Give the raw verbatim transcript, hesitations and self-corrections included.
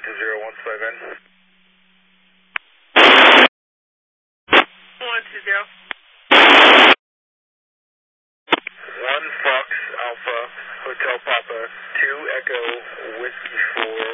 two zero one five N. one two zero. one Fox Alpha, Hotel Papa, two Echo, Whiskey four,